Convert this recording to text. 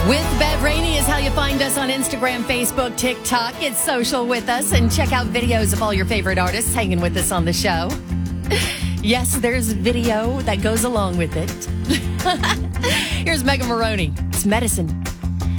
With Bev Rainey is how you find us on Instagram, Facebook, TikTok. Get social with us and check out videos of all your favorite artists hanging with us on the show. Yes, there's video that goes along with it. Here's Megan Maroney. It's Medicine.